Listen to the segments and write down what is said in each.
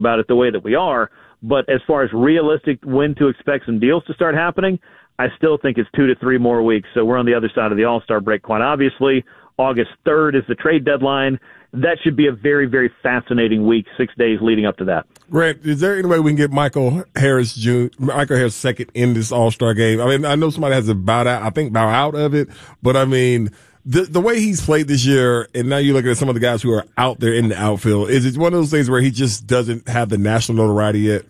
about it the way that we are. But as far as realistic when to expect some deals to start happening, I still think it's 2 to 3 more weeks. So we're on the other side of the All-Star break, quite obviously. August 3rd is the trade deadline. That should be a very, very fascinating week, 6 days leading up to that. Grant, is there any way we can get Michael Harris second in this All-Star game? I mean, I know somebody has to bow out of it, but I mean, the way he's played this year, and now you look at some of the guys who are out there in the outfield, is it one of those things where he just doesn't have the national notoriety yet?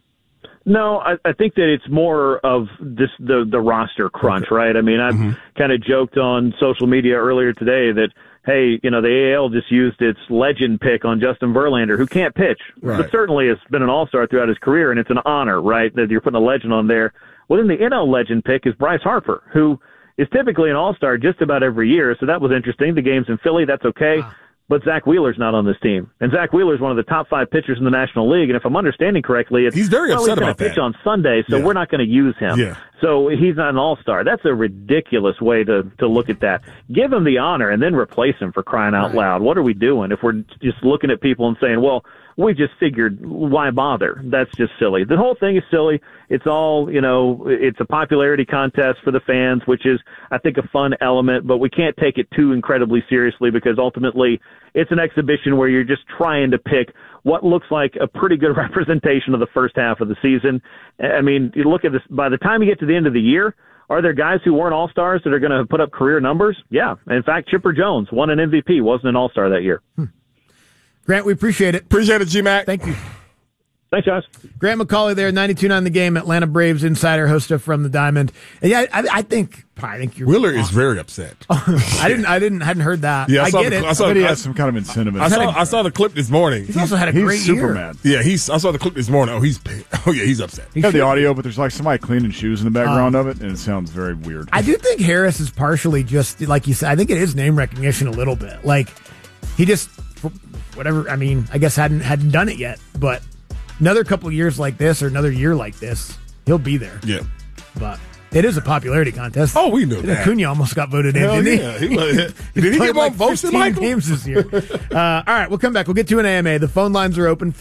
No, I think that it's more of the roster crunch, okay. Right? I mean, I've kind of joked on social media earlier today that, hey, the AL just used its legend pick on Justin Verlander, who can't pitch, right. But certainly has been an all-star throughout his career, and it's an honor, right, that you're putting a legend on there. Well, then the NL legend pick is Bryce Harper, who is typically an all-star just about every year, so that was interesting. The game's in Philly, that's okay. But Zach Wheeler's not on this team. And Zach Wheeler's one of the top 5 pitchers in the National League. And if I'm understanding correctly, he's very upset about that. He's going to pitch on Sunday, so we're not going to use him. Yeah. So he's not an all-star. That's a ridiculous way to look at that. Give him the honor and then replace him, for crying out loud. What are we doing if we're just looking at people and saying, well, we just figured, why bother? That's just silly. The whole thing is silly. It's all, it's a popularity contest for the fans, which is, I think, a fun element, but we can't take it too incredibly seriously because ultimately it's an exhibition where you're just trying to pick what looks like a pretty good representation of the first half of the season. I mean, you look at this, by the time you get to the end of the year, are there guys who weren't all-stars that are going to put up career numbers? Yeah. In fact, Chipper Jones won an MVP, wasn't an all-star that year. Grant, we appreciate it. Appreciate it, G-Mac. Thank you. Thanks, guys. Grant McCauley there, 92.9 The Game, Atlanta Braves insider, host of From the Diamond. And yeah, I think you're Wheeler is very upset. hadn't heard that. Yeah, I get it. I thought he had some kind of incentive. I saw the clip this morning. He's also had a great year. Super mad. Yeah, I saw the clip this morning. Oh, he's upset. You have the audio, but there's like somebody cleaning shoes in the background of it, and it sounds very weird. I do think Harris is partially just, like you said, I think it is name recognition a little bit. Like, he just, whatever, I mean, I guess hadn't done it yet, but another couple of years like this or another year like this, he'll be there. Yeah. But it is a popularity contest. Oh, we knew that. Acuna almost got voted in, didn't he? Did he get more votes than Michael? Games this year. All right, we'll come back. We'll get to an AMA. The phone lines are open,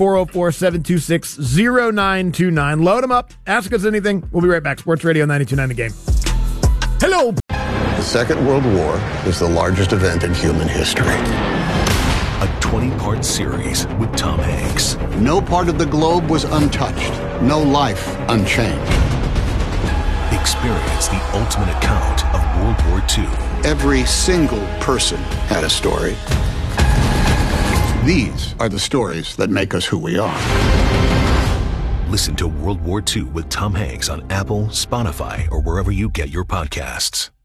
404-726-0929. Load them up. Ask us anything. We'll be right back. Sports Radio 92.9 The Game. Hello. The Second World War is the largest event in human history. A 20-part series with Tom Hanks. No part of the globe was untouched. No life unchanged. Experience the ultimate account of World War II. Every single person had a story. These are the stories that make us who we are. Listen to World War II with Tom Hanks on Apple, Spotify, or wherever you get your podcasts.